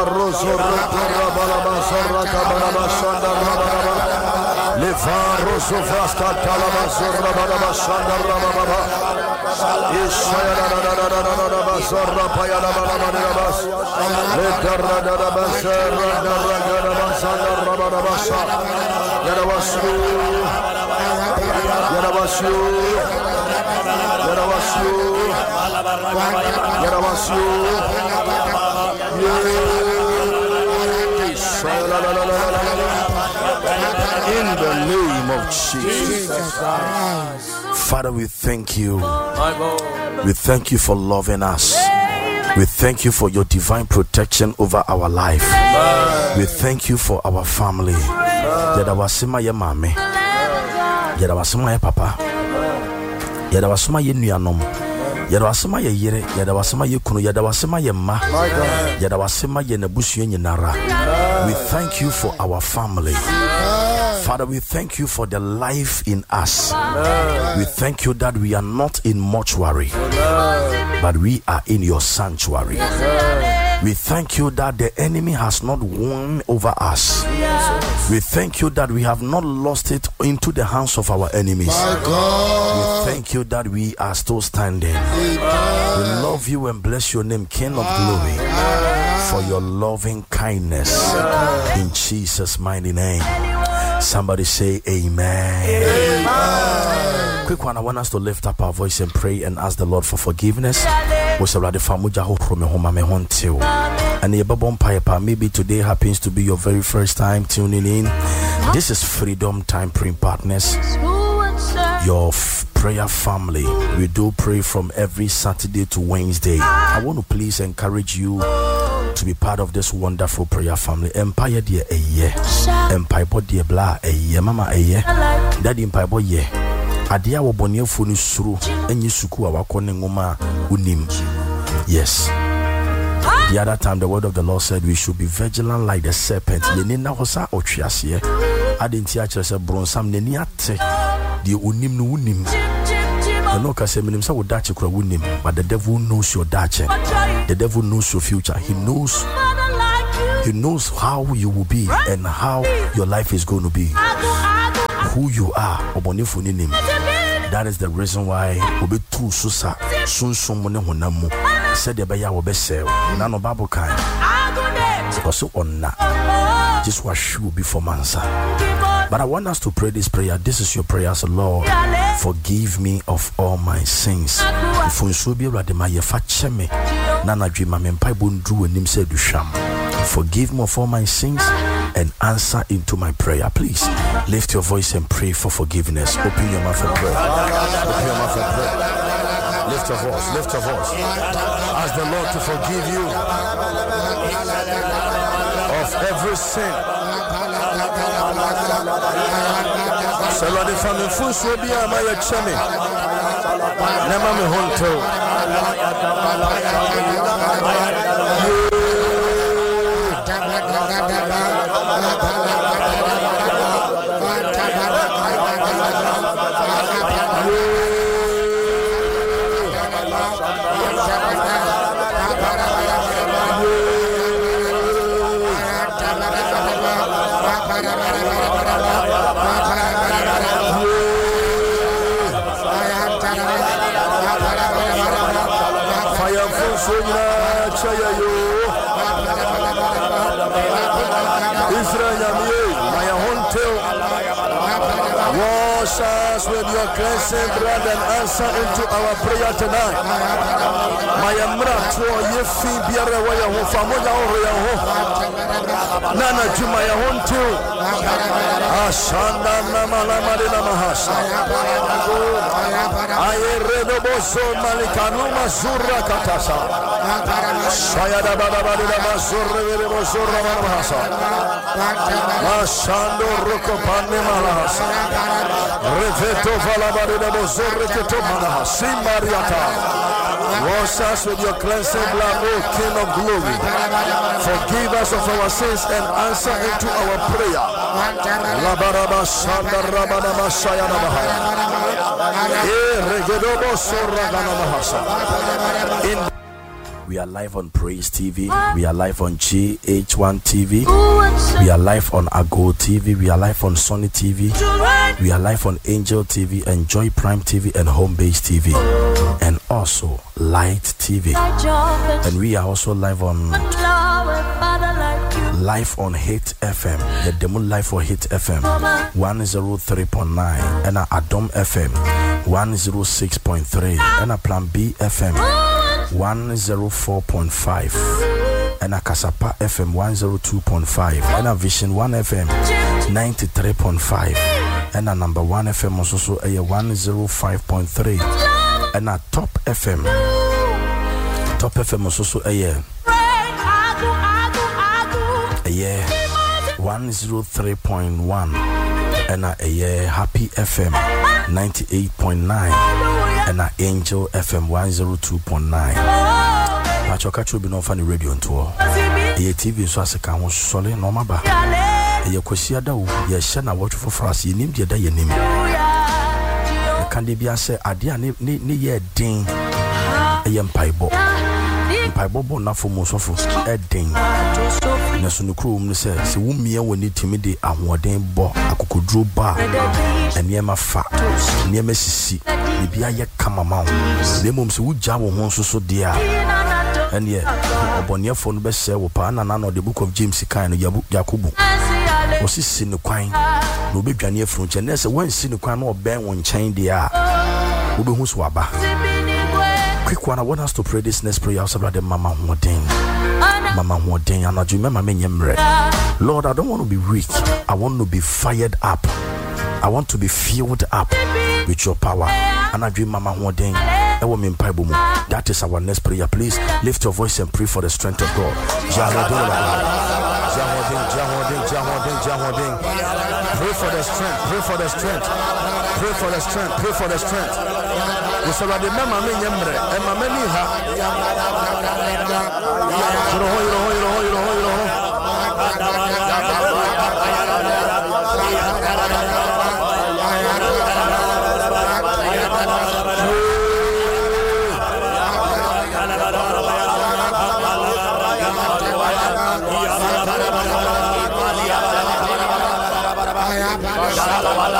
In the name of Jesus. Father, we thank you. We thank you for loving us. We thank you for your divine protection over our life. We thank you for our family. Yadawasima ye mame. Yadawasima ye papa. Yadawasima ye nuanom. Yadawasima ye yere. Yadawasima ye kunu. Yadawasima ye ma. Yadawasima ye nebusu nyinara. We thank you for our family. Father, we thank you for the life in us. We thank you that we are not in mortuary, but we are in your sanctuary. We thank you that the enemy has not won over us. We thank you that we have not lost it into the hands of our enemies. We thank you that we are still standing. We love you and bless your name, King of Glory, for your loving kindness. In Jesus' mighty name. Somebody say amen. Amen. Quick one, I want us to lift up our voice and pray and ask the Lord for forgiveness. Maybe today happens to be your very first time tuning in. This is Freedom Time Praying Partners, your prayer family. We do pray from every Saturday to Wednesday. I want to please encourage you to be part of this wonderful prayer family. Empire dear a year, empire dear blah a year, mama a year, daddy empire boy ye. Adia wo bonye funu suru enyi suku awakone ngoma unim. Yes. The other time the word of the Lord said we should be vigilant like the serpent. Yeni na hosa otwiase. Adenti a kire se bronsam neni ate. The unim no unim. No ka se minim sa wo dache kura unim, but the devil knows your dache. The devil knows your future. He knows how you will be and how your life is going to be. Who you are. That is the reason why we be too susa sun mone honamu said the baya will be sell nano Bible kind also on just what should be for mansa. But I want us to pray this prayer. This is your prayer. So Lord, forgive me of all my sins. Forgive me of all my sins and answer into my prayer. Please lift your voice and pray for forgiveness. Open your mouth and pray. Open your mouth and pray. Lift your voice. Lift your voice. Ask the Lord to forgive you of every sin. So Lord, if I'm in full sway, I'm a chummy. Never me honto. Wash us with your cleansing blood and answer into our prayer tonight. My amra to ye fi biara wa ya ho famoja oro ya ho. Nana juma ya honto. Ashanda na malama de na mahasa. Aye redo boso malikanu mazura katasa. Shayada baba baba de mazura de bosura mahasa. Mashando roko pane malahasa. Reveto valabari de bozorre que tomana Simariata. Wash us with your cleansing blood, O King of Glory. Forgive us of our sins and answer into our prayer. Labaraba Shanda Rabana Mashayana Bahaya. Regedobo Soragana Mahasa. We are live on Praise TV. We are live on GH1 TV. We are live on Ago TV. We are live on Sony TV. We are live on Angel TV and Joy Prime TV and Home Base TV. And also Light TV. And we are also live on Hit FM. The demo live for Hit FM 103.9 and Adom FM 106.3 and Plan B FM 104.5 and Kasapa FM 102.5 and Vision 1 FM 93.5 and number 1 FM also a 105.3 and Top FM also a 103.1 and a Happy FM 98.9 and a Angel FM 102.9. Pachoka chubi no fani radio tour. Ye TV so aseka ho sole no maba. Ye kwasi ada wo ye hye na watch for France ye nim de da ye nim. E kan de bia se ade a ne ye den. Ye mpaibo. Mpaibo bo na fo mo sofo e den. Na so no krom no se wo mia woni timi de ahoden bo akokodro ba. Eniema fa. Eniema sisi. Bibia ye kama ma wo. Lemom se wo gya wo ho so de a. And yeah, Obonia phone best say Wopana no the book of James kind Yakubu. Was he sin the quine? No be Jania French, and there's a one sin the quine or bang one chain the air. Ubu Huswaba. Quick one, I want us to pray this next prayer about the Mama Moding. Mama Moding, and I remember me. Lord, I don't want to be weak. I want to be fired up. I want to be filled up with your power. And I dream Mama Moding. That is our next prayer. Please lift your voice and pray for the strength of God. Pray for the strength. Pray for the strength. Pray for the strength. Pray for the strength.